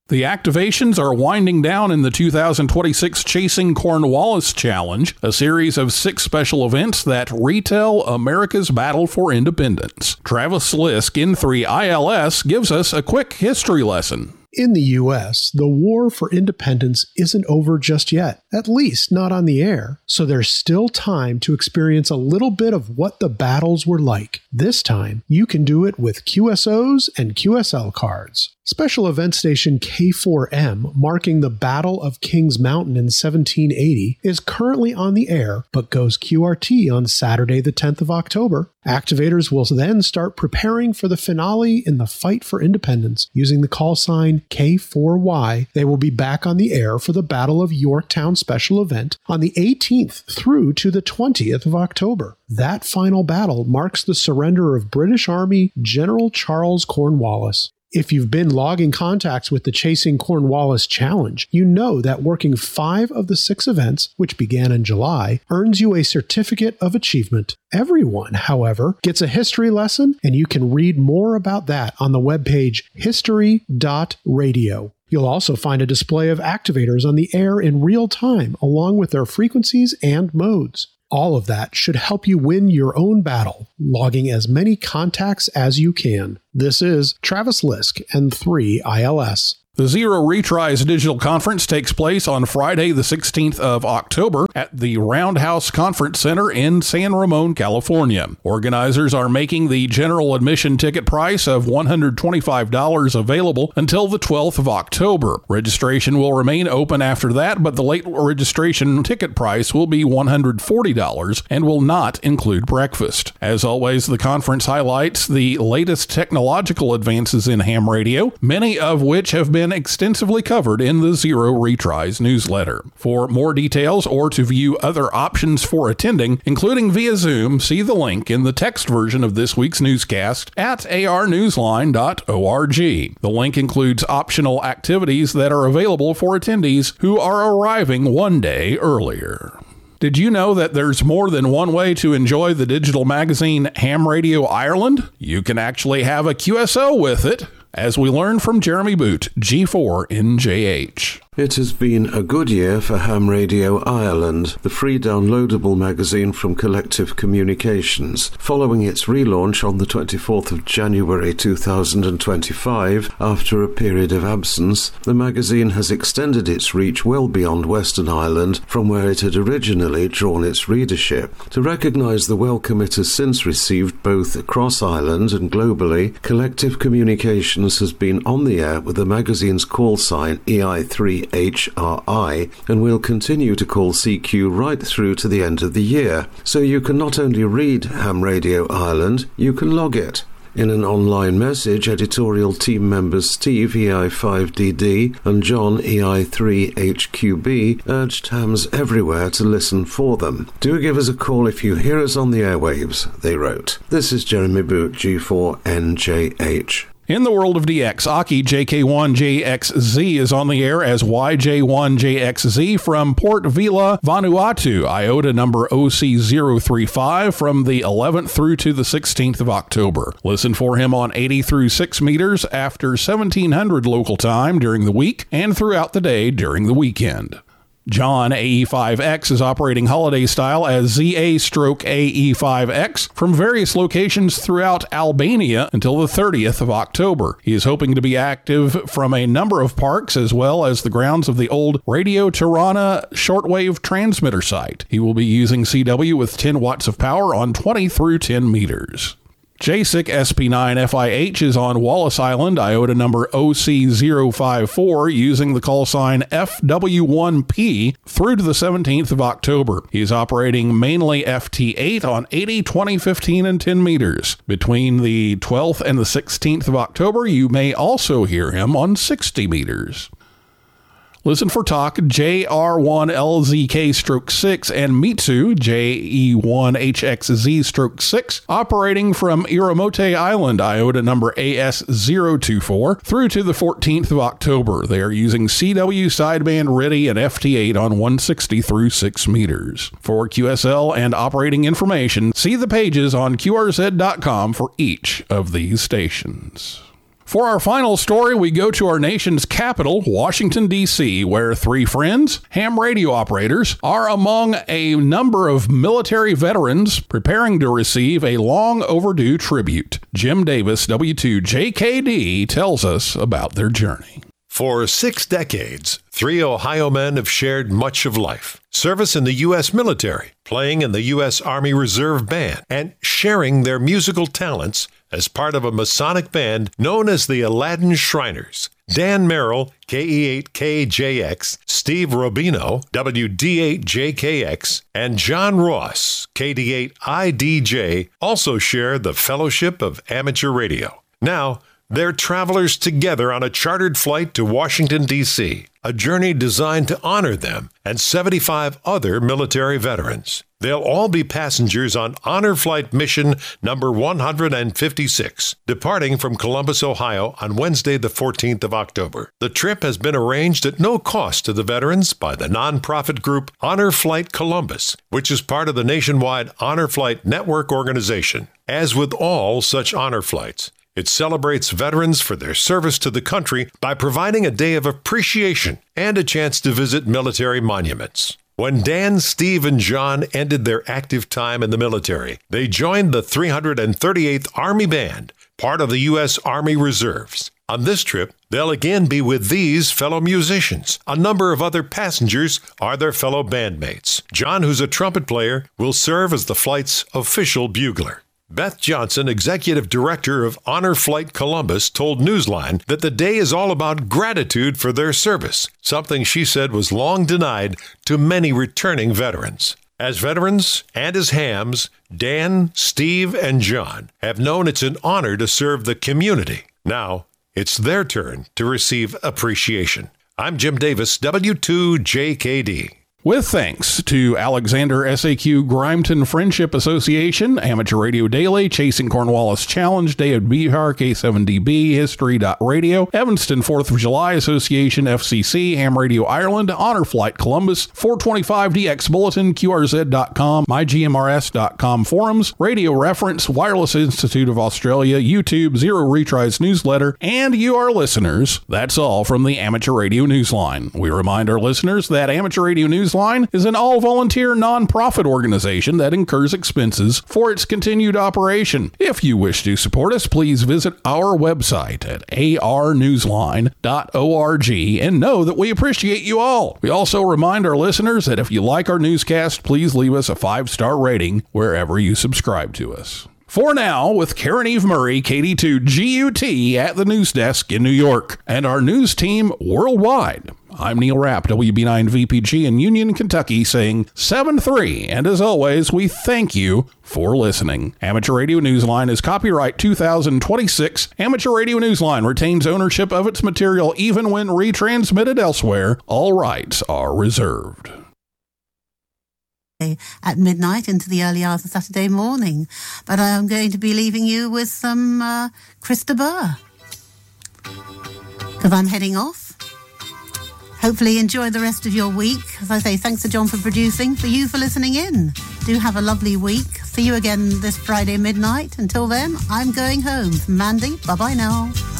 The activations are winding down in the 2026 Chasing Cornwallis Challenge, a series of 6 special events that retell America's battle for independence. Travis Lisk in 3 ILS gives us a quick history lesson. In the U.S., the war for independence isn't over just yet, at least not on the air, so there's still time to experience a little bit of what the battles were like. This time, you can do it with QSOs and QSL cards. Special event station K4M, marking the Battle of Kings Mountain in 1780, is currently on the air, but goes QRT on Saturday the 10th of October. Activators will then start preparing for the finale in the fight for independence. Using the call sign K4Y, they will be back on the air for the Battle of Yorktown special event on the 18th through to the 20th of October. That final battle marks the surrender of British Army General Charles Cornwallis. If you've been logging contacts with the Chasing Cornwallis Challenge, you know that working 5 of the 6 events, which began in July, earns you a certificate of achievement. Everyone, however, gets a history lesson, and you can read more about that on the webpage history.radio. You'll also find a display of activators on the air in real time, along with their frequencies and modes. All of that should help you win your own battle, logging as many contacts as you can. This is Travis Lisk and 3 ILS. The Zero Retries Digital Conference takes place on Friday, the 16th of October at the Roundhouse Conference Center in San Ramon, California. Organizers are making the general admission ticket price of $125 available until the 12th of October. Registration will remain open after that, but the late registration ticket price will be $140 and will not include breakfast. As always, the conference highlights the latest technological advances in ham radio, many of which have been extensively covered in the Zero Retries newsletter. For more details or to view other options for attending, including via Zoom, see the link in the text version of this week's newscast at arnewsline.org. The link includes optional activities that are available for attendees who are arriving one day earlier. Did you know that there's more than one way to enjoy the digital magazine Ham Radio Ireland? You can actually have a QSO with it, as we learn from Jeremy Boot, G4NJH. It has been a good year for Ham Radio Ireland, the free downloadable magazine from Collective Communications. Following its relaunch on the 24th of January 2025, after a period of absence, the magazine has extended its reach well beyond Western Ireland from where it had originally drawn its readership. To recognise the welcome it has since received both across Ireland and globally, Collective Communications has been on the air with the magazine's call sign EI3HRI and will continue to call CQ right through to the end of the year. So you can not only read Ham Radio Ireland, you can log it. In an online message, editorial team members Steve EI5DD and John EI3HQB urged hams everywhere to listen for them. Do give us a call if you hear us on the airwaves, they wrote. This is Jeremy Boot, G4NJH. In the world of DX, Aki JK1JXZ is on the air as YJ1JXZ from Port Vila, Vanuatu, IOTA number OC035 from the 11th through to the 16th of October. Listen for him on 80 through 6 meters after 1700 local time during the week and throughout the day during the weekend. John AE5X is operating holiday style as ZA/AE5X from various locations throughout Albania until the 30th of October. He is hoping to be active from a number of parks as well as the grounds of the old Radio Tirana shortwave transmitter site. He will be using CW with 10 watts of power on 20 through 10 meters. JSIC SP9FIH is on Wallis Island, IOTA number OC054, using the call sign FW1P through to the 17th of October. He is operating mainly FT8 on 80, 20, 15, and 10 meters. Between the 12th and the 16th of October, you may also hear him on 60 meters. Listen for talk JR1LZK-6 and Mitsu JE1HXZ-6 operating from Iramote Island, IOTA number AS024 through to the 14th of October. They are using CW sideband ready and FT8 on 160 through 6 meters. For QSL and operating information, see the pages on QRZ.com for each of these stations. For our final story, we go to our nation's capital, Washington, D.C., where three friends, ham radio operators, are among a number of military veterans preparing to receive a long overdue tribute. Jim Davis, W2JKD, tells us about their journey. For 6 decades, 3 Ohio men have shared much of life. Service in the U.S. military, playing in the U.S. Army Reserve Band, and sharing their musical talents as part of a Masonic band known as the Aladdin Shriners. Dan Merrill, KE8KJX, Steve Robino, WD8JKX, and John Ross, KD8IDJ, also share the Fellowship of Amateur Radio. Now, they're travelers together on a chartered flight to Washington, D.C., a journey designed to honor them and 75 other military veterans. They'll all be passengers on Honor Flight Mission number 156, departing from Columbus, Ohio on Wednesday, the 14th of October. The trip has been arranged at no cost to the veterans by the nonprofit group Honor Flight Columbus, which is part of the nationwide Honor Flight Network organization. As with all such honor flights, it celebrates veterans for their service to the country by providing a day of appreciation and a chance to visit military monuments. When Dan, Steve, and John ended their active time in the military, they joined the 338th Army Band, part of the U.S. Army Reserves. On this trip, they'll again be with these fellow musicians. A number of other passengers are their fellow bandmates. John, who's a trumpet player, will serve as the flight's official bugler. Beth Johnson, executive director of Honor Flight Columbus, told Newsline that the day is all about gratitude for their service, something she said was long denied to many returning veterans. As veterans and as hams, Dan, Steve, and John have known it's an honor to serve the community. Now, it's their turn to receive appreciation. I'm Jim Davis, W2JKD. With thanks to Alexander SAQ Grimeton Friendship Association, Amateur Radio Daily, Chasing Cornwallis Challenge, David Behar, K7DB, History.radio, Evanston 4th of July Association, FCC, Ham Radio Ireland, Honor Flight Columbus, 425DX Bulletin, QRZ.com, MyGMRS.com forums, Radio Reference, Wireless Institute of Australia, YouTube, Zero Retries newsletter, and you, our listeners. That's all from the Amateur Radio Newsline. We remind our listeners that Amateur Radio Newsline is an all-volunteer non-profit organization that incurs expenses for its continued operation. If you wish to support us, please visit our website at arnewsline.org and know that we appreciate you all. We also remind our listeners that if you like our newscast, please leave us a 5-star rating wherever you subscribe to us. For now, with Karen Eve Murray, KD2GUT at the news desk in New York, and our news team worldwide, I'm Neil Rapp, WB9VPG in Union, Kentucky, saying 7-3, and as always, we thank you for listening. Amateur Radio Newsline is copyright 2026. Amateur Radio Newsline retains ownership of its material even when retransmitted elsewhere. All rights are reserved. At midnight into the early hours of Saturday morning. But I am going to be leaving you with some Chris de Burgh, because I'm heading off. Hopefully enjoy the rest of your week. As I say, thanks to John for producing, for you for listening in. Do have a lovely week. See you again this Friday midnight. Until then, I'm going home. Mandy, bye-bye now.